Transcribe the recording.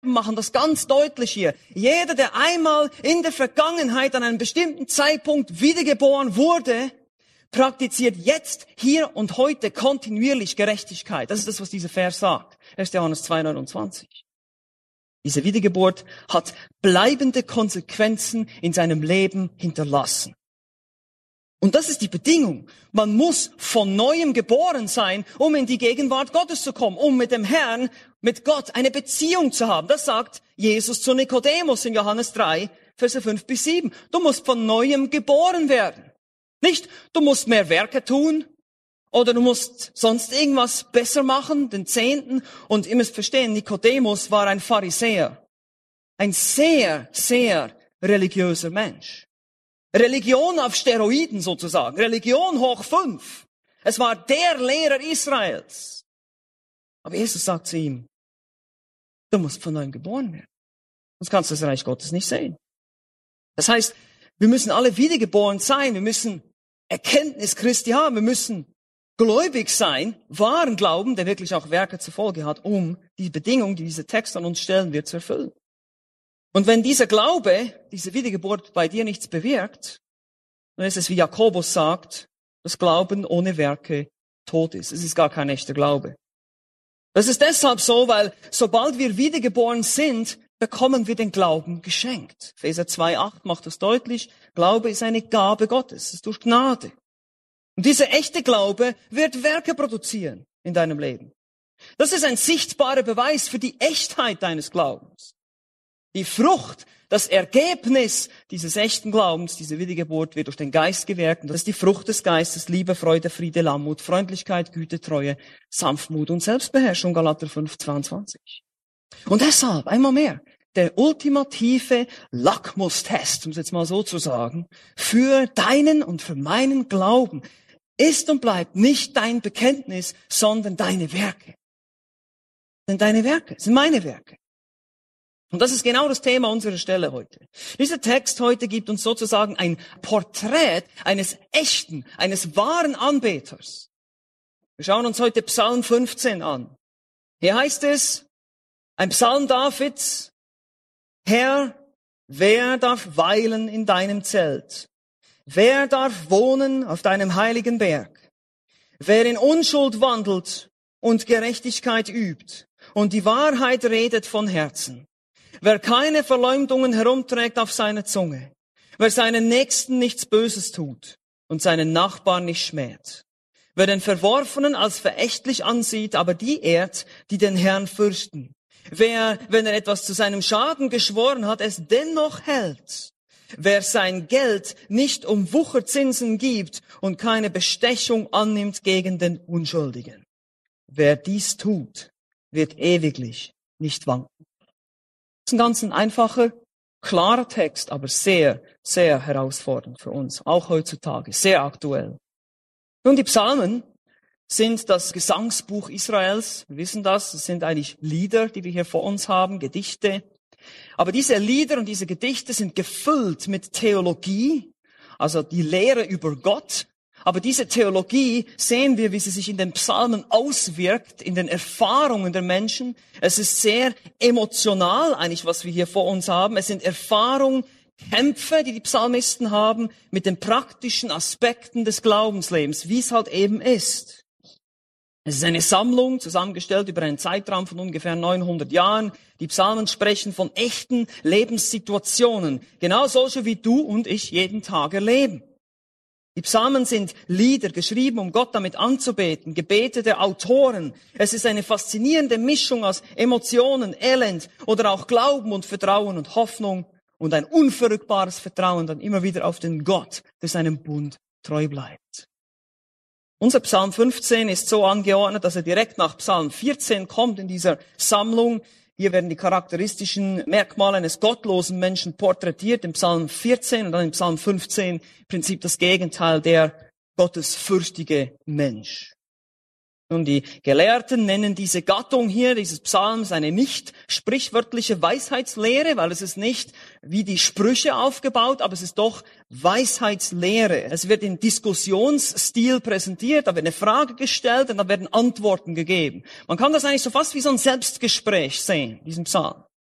Experten machen das ganz deutlich hier. Jeder, der einmal in der Vergangenheit an einem bestimmten Zeitpunkt wiedergeboren wurde, praktiziert jetzt, hier und heute kontinuierlich Gerechtigkeit. Das ist das, was dieser Vers sagt. 1. Johannes 2,29. Diese Wiedergeburt hat bleibende Konsequenzen in seinem Leben hinterlassen. Und das ist die Bedingung. Man muss von Neuem geboren sein, um in die Gegenwart Gottes zu kommen, um mit dem Herrn, mit Gott eine Beziehung zu haben. Das sagt Jesus zu Nikodemus in Johannes 3, Verse 5-7. Du musst von Neuem geboren werden. Nicht, du musst mehr Werke tun oder du musst sonst irgendwas besser machen, den Zehnten. Und ihr müsst verstehen, Nikodemus war ein Pharisäer. Ein sehr, sehr religiöser Mensch. Religion auf Steroiden sozusagen. Religion hoch 5. Es war der Lehrer Israels. Aber Jesus sagt zu ihm, du musst von neuem geboren werden. Sonst kannst du das Reich Gottes nicht sehen. Das heißt, wir müssen alle wiedergeboren sein. Wir müssen Erkenntnis Christi haben. Wir müssen gläubig sein, wahren Glauben, der wirklich auch Werke zur Folge hat, um die Bedingung, die dieser Text an uns stellen wird, zu erfüllen. Und wenn dieser Glaube, diese Wiedergeburt bei dir nichts bewirkt, dann ist es, wie Jakobus sagt, dass Glauben ohne Werke tot ist. Es ist gar kein echter Glaube. Das ist deshalb so, weil sobald wir wiedergeboren sind, bekommen wir den Glauben geschenkt. Epheser 2,8 macht das deutlich. Glaube ist eine Gabe Gottes. Es ist durch Gnade. Und dieser echte Glaube wird Werke produzieren in deinem Leben. Das ist ein sichtbarer Beweis für die Echtheit deines Glaubens. Die Frucht, das Ergebnis dieses echten Glaubens, diese Wiedergeburt, wird durch den Geist gewirkt. Und das ist die Frucht des Geistes, Liebe, Freude, Friede, Langmut, Freundlichkeit, Güte, Treue, Sanftmut und Selbstbeherrschung, Galater 5,22. Und deshalb, einmal mehr, der ultimative Lackmustest, um es jetzt mal so zu sagen, für deinen und für meinen Glauben ist und bleibt nicht dein Bekenntnis, sondern deine Werke. Denn deine Werke sind meine Werke. Und das ist genau das Thema unserer Stelle heute. Dieser Text heute gibt uns sozusagen ein Porträt eines echten, eines wahren Anbeters. Wir schauen uns heute Psalm 15 an. Hier heißt es, ein Psalm Davids, Herr, wer darf weilen in deinem Zelt? Wer darf wohnen auf deinem heiligen Berg? Wer in Unschuld wandelt und Gerechtigkeit übt und die Wahrheit redet von Herzen? Wer keine Verleumdungen herumträgt auf seiner Zunge, wer seinen Nächsten nichts Böses tut und seinen Nachbarn nicht schmäht, wer den Verworfenen als verächtlich ansieht, aber die ehrt, die den Herrn fürchten, wer, wenn er etwas zu seinem Schaden geschworen hat, es dennoch hält, wer sein Geld nicht um Wucherzinsen gibt und keine Bestechung annimmt gegen den Unschuldigen. Wer dies tut, wird ewiglich nicht wanken. Das ist ein ganz einfacher, klarer Text, aber sehr, sehr herausfordernd für uns, auch heutzutage, sehr aktuell. Nun, die Psalmen sind das Gesangsbuch Israels. Wir wissen das, es sind eigentlich Lieder, die wir hier vor uns haben, Gedichte. Aber diese Lieder und diese Gedichte sind gefüllt mit Theologie, also die Lehre über Gott. Aber diese Theologie sehen wir, wie sie sich in den Psalmen auswirkt, in den Erfahrungen der Menschen. Es ist sehr emotional eigentlich, was wir hier vor uns haben. Es sind Erfahrungen, Kämpfe, die die Psalmisten haben, mit den praktischen Aspekten des Glaubenslebens, wie es halt eben ist. Es ist eine Sammlung, zusammengestellt über einen Zeitraum von ungefähr 900 Jahren. Die Psalmen sprechen von echten Lebenssituationen, genau solche wie du und ich jeden Tag erleben. Die Psalmen sind Lieder, geschrieben, um Gott damit anzubeten, Gebete der Autoren. Es ist eine faszinierende Mischung aus Emotionen, Elend oder auch Glauben und Vertrauen und Hoffnung und ein unverrückbares Vertrauen dann immer wieder auf den Gott, der seinem Bund treu bleibt. Unser Psalm 15 ist so angeordnet, dass er direkt nach Psalm 14 kommt in dieser Sammlung. Hier werden die charakteristischen Merkmale eines gottlosen Menschen porträtiert, im Psalm 14 und dann im Psalm 15 im Prinzip das Gegenteil, der gottesfürchtige Mensch. Nun, die Gelehrten nennen diese Gattung hier, dieses Psalms, eine nicht sprichwörtliche Weisheitslehre, weil es ist nicht wie die Sprüche aufgebaut, aber es ist doch Weisheitslehre. Es wird in Diskussionsstil präsentiert, da wird eine Frage gestellt und da werden Antworten gegeben. Man kann das eigentlich so fast wie so ein Selbstgespräch sehen, diesen Psalm.